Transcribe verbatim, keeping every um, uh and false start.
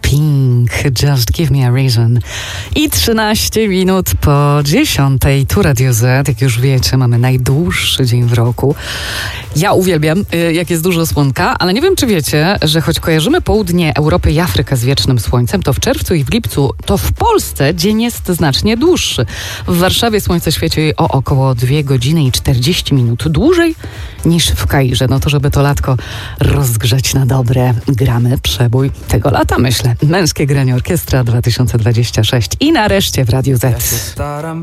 Pink, Just Give Me a Reason. I trzynaście minut po dziesiątej. Tu Radio Z, jak już wiecie, mamy najdłuższy dzień w roku. Ja uwielbiam, jak jest dużo słonka, ale nie wiem, czy wiecie, że choć kojarzymy południe Europy i Afrykę z wiecznym słońcem, to w czerwcu i w lipcu, to w Polsce dzień jest znacznie dłuższy. W Warszawie słońce świeci o około dwie godziny i czterdzieści minut dłużej niż w Kairze. No to, żeby to latko rozgrzać na dobre, gramy przebój tego lata, myślę. Męskie granie orkiestra dwa tysiące dwadzieścia sześć i nareszcie w Radiu Z.